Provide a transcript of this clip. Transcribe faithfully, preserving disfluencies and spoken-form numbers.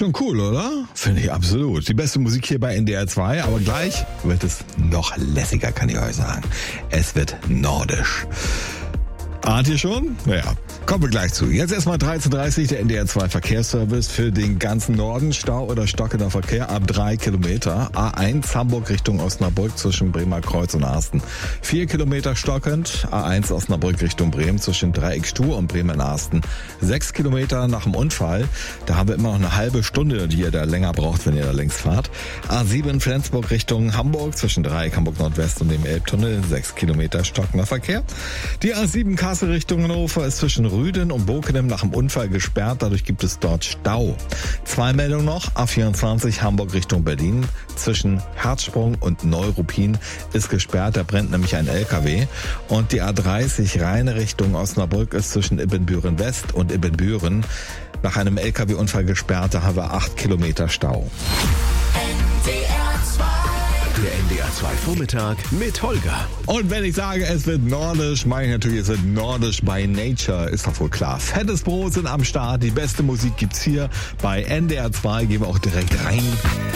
Schon cool, oder? Finde ich absolut. Die beste Musik hier bei N D R zwei, aber gleich wird es noch lässiger, kann ich euch sagen. Es wird nordisch. Ahnt ihr schon? Naja, kommen wir gleich zu. Jetzt erstmal dreizehn Uhr dreißig, der N D R zwei Verkehrsservice für den ganzen Norden. Stau oder stockender Verkehr ab drei Kilometer. A eins Hamburg Richtung Osnabrück zwischen Bremer Kreuz und Arsten. vier Kilometer stockend. A eins Osnabrück Richtung Bremen zwischen Dreieckstuhl und Bremen-Arsten. sechs Kilometer nach dem Unfall. Da haben wir immer noch eine halbe Stunde, die ihr da länger braucht, wenn ihr da längs fahrt. A sieben Flensburg Richtung Hamburg zwischen Dreieck Hamburg Nordwest und dem Elbtunnel. sechs Kilometer stockender Verkehr. Die A sieben Kassel Richtung Hannover ist zwischen Rüden und Bokenem nach dem Unfall gesperrt. Dadurch gibt es dort Stau. Zwei Meldungen noch. A vierundzwanzig Hamburg Richtung Berlin zwischen Herzsprung und Neuruppin ist gesperrt. Da brennt nämlich ein L K W. Und die A dreißig Rheine Richtung Osnabrück ist zwischen Ibbenbüren West und Ibbenbüren nach einem L K W-Unfall gesperrt. Da haben wir acht Kilometer Stau. Der N D R zwei Vormittag mit Holger. Und wenn ich sage, es wird nordisch, meine ich natürlich, es wird nordisch by nature, ist doch wohl klar. Fettes Brot sind am Start, die beste Musik gibt's hier bei N D R zwei, gehen wir auch direkt rein.